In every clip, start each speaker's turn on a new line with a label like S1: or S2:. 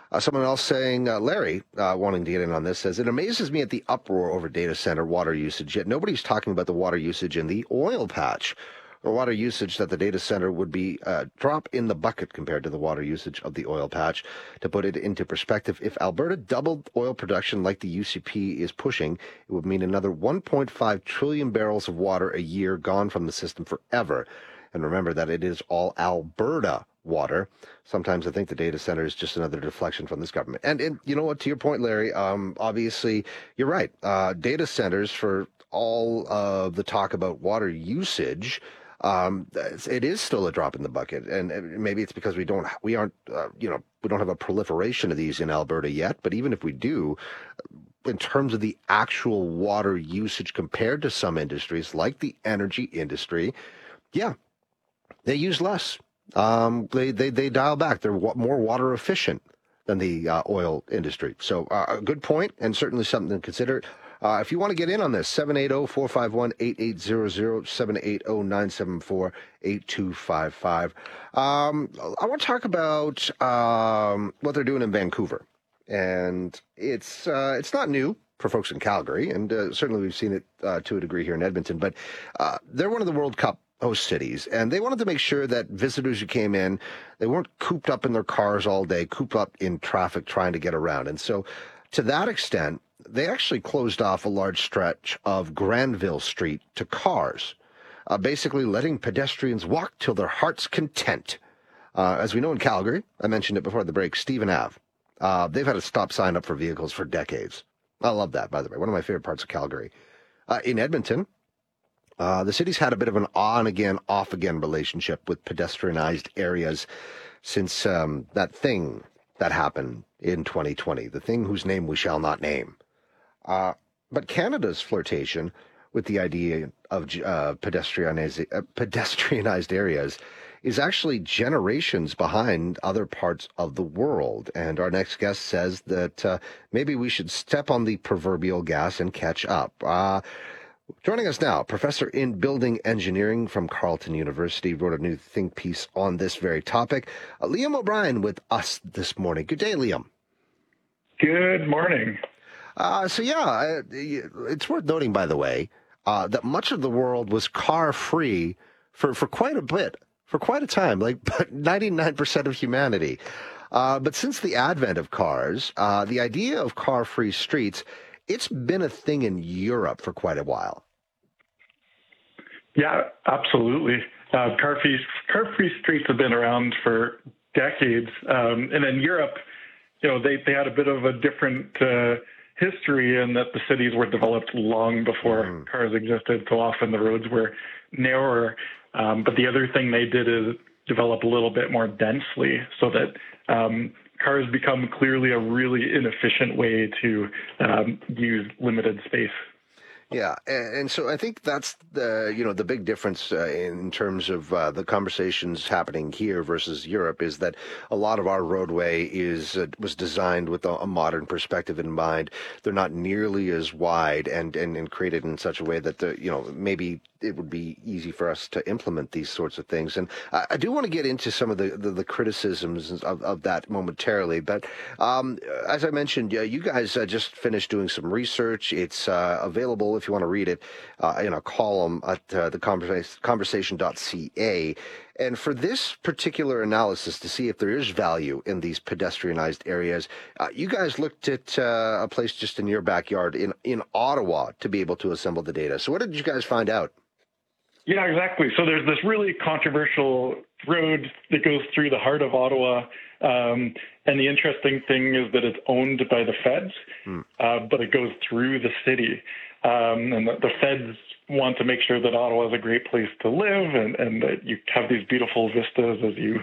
S1: Someone else saying, Larry, wanting to get in on this, says, it amazes me at the uproar over data center water usage, yet nobody's talking about the water usage in the oil patch, or water usage that the data center would be a drop in the bucket compared to the water usage of the oil patch. To put it into perspective, if Alberta doubled oil production like the UCP is pushing, it would mean another 1.5 trillion barrels of water a year gone from the system forever. And remember that it is all Alberta water. Sometimes I think the data center is just another deflection from this government. And you know what, to your point, Larry, obviously you're right. Data centers, for all of the talk about water usage, it is still a drop in the bucket. And maybe it's because we don't have a proliferation of these in Alberta yet. But even if we do, in terms of the actual water usage compared to some industries like the energy industry, yeah, they use less. They dial back. They're more water efficient than the oil industry. So a good point, and certainly something to consider. If you want to get in on this, 780-451-8800, 780-974-8255. I want to talk about what they're doing in Vancouver. And it's not new for folks in Calgary, and certainly we've seen it to a degree here in Edmonton. But they're one of the World Cup host cities, and they wanted to make sure that visitors who came in, they weren't cooped up in their cars all day, cooped up in traffic trying to get around. And so to that extent, they actually closed off a large stretch of Granville Street to cars, basically letting pedestrians walk till their heart's content. As we know in Calgary, I mentioned it before the break, Stephen Ave. They've had a stop sign up for vehicles for decades. I love that, by the way. One of my favorite parts of Calgary. In Edmonton, the city's had a bit of an on-again, off-again relationship with pedestrianized areas since that thing that happened in 2020, the thing whose name we shall not name. But Canada's flirtation with the idea of pedestrianized areas is actually generations behind other parts of the world. And our next guest says that maybe we should step on the proverbial gas and catch up. Joining us now, professor in building engineering from Carleton University, wrote a new think piece on this very topic. Liam O'Brien with us this morning. Good day, Liam.
S2: Good morning.
S1: It's worth noting, by the way, that much of the world was car-free for quite a bit, for quite a time, like 99% of humanity. But since the advent of cars, the idea of car-free streets, it's been a thing in Europe for quite a while.
S2: Yeah, absolutely. Car-free streets have been around for decades. And in Europe, they had a bit of a different history in that the cities were developed long before cars existed. So often the roads were narrower. But the other thing they did is develop a little bit more densely so that cars become clearly a really inefficient way to use limited space.
S1: Yeah, and so I think that's the big difference in terms of the conversations happening here versus Europe is that a lot of our roadway was designed with a modern perspective in mind. They're not nearly as wide and created in such a way that maybe it would be easy for us to implement these sorts of things. And I do want to get into some of the criticisms of that momentarily. But as I mentioned, you guys just finished doing some research. It's available if you want to read it in a column at the conversation.ca. And for this particular analysis to see if there is value in these pedestrianized areas, you guys looked at a place just in your backyard in Ottawa to be able to assemble the data. So what did you guys find out?
S2: Yeah, exactly. So there's this really controversial road that goes through the heart of Ottawa. And the interesting thing is that it's owned by the feds, but it goes through the city. And the feds want to make sure that Ottawa is a great place to live and that you have these beautiful vistas as you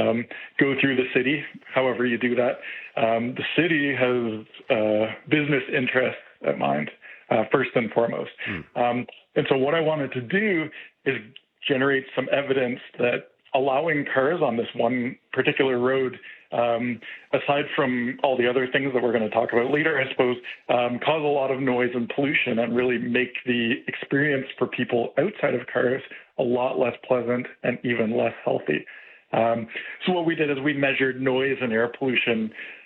S2: go through the city, however you do that. The city has business interests at mind, first and foremost. And so what I wanted to do is generate some evidence that allowing cars on this one particular road, aside from all the other things that we're going to talk about later, I suppose, cause a lot of noise and pollution and really make the experience for people outside of cars a lot less pleasant and even less healthy. So what we did is we measured noise and air pollution